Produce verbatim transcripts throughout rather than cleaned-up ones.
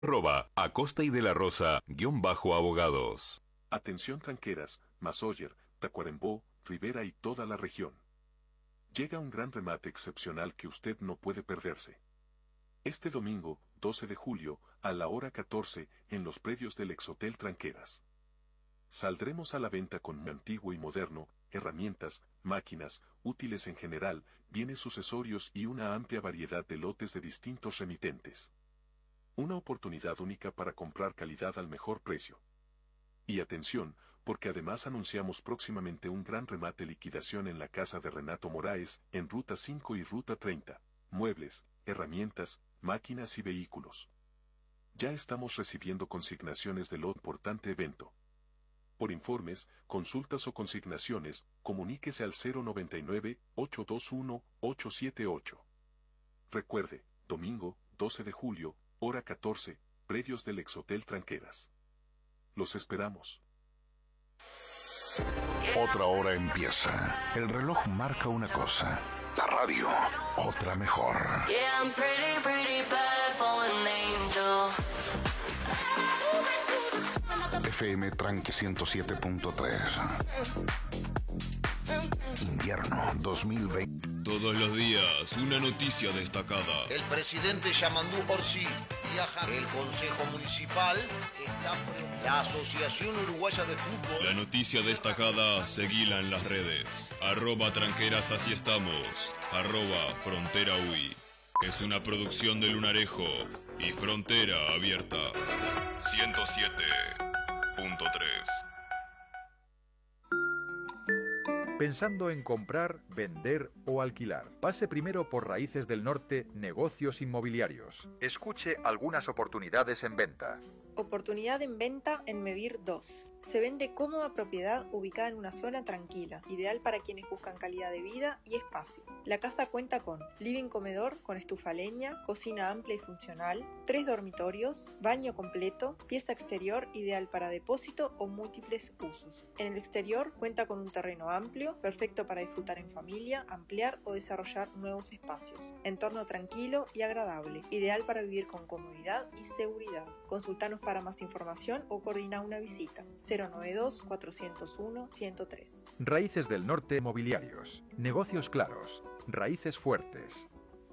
Arroba Acosta y de la Rosa, guión bajo abogados. Atención tranqueras, Masoyer, Tacuarembó, Rivera y toda la región. Llega un gran remate excepcional que usted no puede perderse. Este domingo, doce de julio, a la hora catorce, en los predios del Exhotel Tranqueras. Saldremos a la venta con antiguo y moderno, herramientas, máquinas, útiles en general, bienes sucesorios y una amplia variedad de lotes de distintos remitentes. Una oportunidad única para comprar calidad al mejor precio. Y atención, porque además anunciamos próximamente un gran remate liquidación en la casa de Renato Moraes, en Ruta cinco y Ruta treinta, muebles, herramientas, máquinas y vehículos. Ya estamos recibiendo consignaciones del importante evento. Por informes, consultas o consignaciones, comuníquese al cero noventa y nueve, ocho dos uno, ocho siete ocho. Recuerde, domingo, doce de julio, hora catorce, predios del Exhotel Tranqueras. Los esperamos. Otra hora empieza. El reloj marca una cosa. La radio, otra mejor. Yeah, I'm pretty, pretty bad for an angel. F M Tranque ciento siete punto tres. Invierno dos mil veinte. Todos los días, una noticia destacada. El presidente Yamandú Orsi viaja. El Consejo Municipal está pre... La Asociación Uruguaya de Fútbol. La noticia destacada, seguila en las redes. Arroba tranqueras, así estamos. Arroba frontera ui. Es una producción de Lunarejo y Frontera Abierta. ciento siete punto tres. Pensando en comprar, vender o alquilar. Pase primero por Raíces del Norte, Negocios Inmobiliarios. Escuche algunas oportunidades en venta. Oportunidad en venta en Mevir dos. Se vende cómoda propiedad ubicada en una zona tranquila, ideal para quienes buscan calidad de vida y espacio. La casa cuenta con living comedor con estufa a leña, cocina amplia y funcional, tres dormitorios, baño completo, pieza exterior ideal para depósito o múltiples usos. En el exterior cuenta con un terreno amplio, perfecto para disfrutar en familia, ampliar o desarrollar nuevos espacios. Entorno tranquilo y agradable, ideal para vivir con comodidad y seguridad. Consultanos para más información o coordina una visita. cero noventa y dos, cuatrocientos uno, ciento tres. Raíces del Norte Mobiliarios. Negocios claros. Raíces fuertes.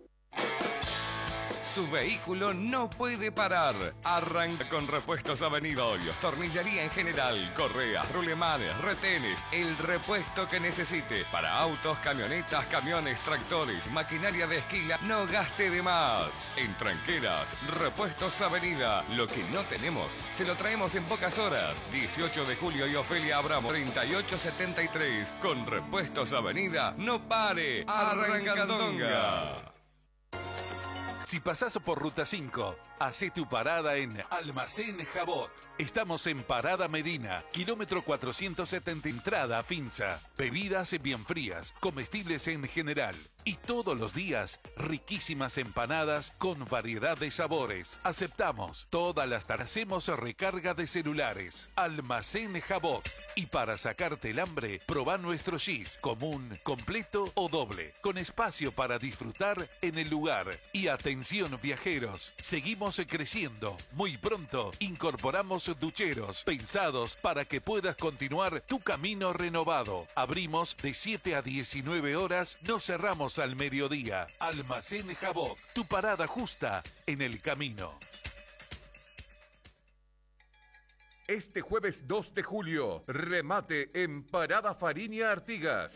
Su vehículo no puede parar. Arranca con Repuestos Avenida Hoyos. Tornillería en general, correas, rulemanes, retenes, el repuesto que necesite. Para autos, camionetas, camiones, tractores, maquinaria de esquila, no gaste de más. En Tranqueras, Repuestos Avenida. Lo que no tenemos, se lo traemos en pocas horas. dieciocho de julio y Ofelia Abramo, treinta y ocho setenta y tres. Con Repuestos Avenida, no pare. Arrancandonga. Si pasás por Ruta cinco, hacé tu parada en Almacén Jabot. Estamos en Parada Medina, kilómetro cuatrocientos setenta, entrada a Finza. Bebidas bien frías, comestibles en general. Y todos los días, riquísimas empanadas con variedad de sabores. Aceptamos todas las tardes. Hacemos recarga de celulares. Almacén Jabot. Y para sacarte el hambre, probá nuestro gis, común, completo o doble. Con espacio para disfrutar en el lugar. Y atención viajeros, seguimos creciendo. Muy pronto incorporamos ducheros pensados para que puedas continuar tu camino renovado. Abrimos de siete a diecinueve horas, no cerramos al mediodía. Almacén Jabot, tu parada justa en el camino. Este jueves dos de julio, remate en Parada Fariña Artigas.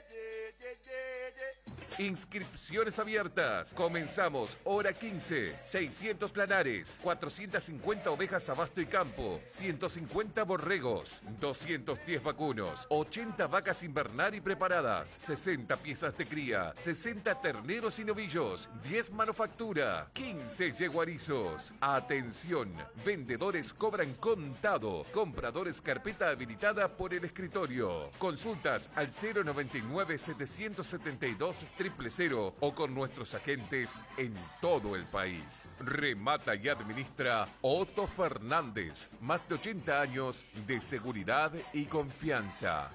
Inscripciones abiertas. Comenzamos hora quince. seiscientos planares, cuatrocientas cincuenta ovejas a basto y campo, ciento cincuenta borregos, doscientos diez vacunos, ochenta vacas invernar y preparadas, sesenta piezas de cría, sesenta terneros y novillos, diez manufactura, quince yeguarizos. Atención, vendedores cobran contado, compradores carpeta habilitada por el escritorio. Consultas al cero noventa y nueve, setecientos setenta y dos, triple cero o con nuestros agentes en todo el país. Remata y administra Otto Fernández. Más de ochenta años de seguridad y confianza.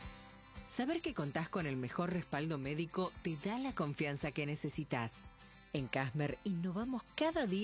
Saber que contás con el mejor respaldo médico te da la confianza que necesitas. En Casmer innovamos cada día